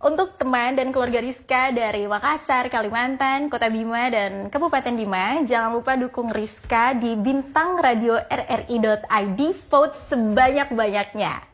Untuk teman dan keluarga Rizka dari Makassar, Kalimantan, Kota Bima, dan Kabupaten Bima, jangan lupa dukung Rizka di Bintang Radio RRI.id, vote sebanyak-banyaknya.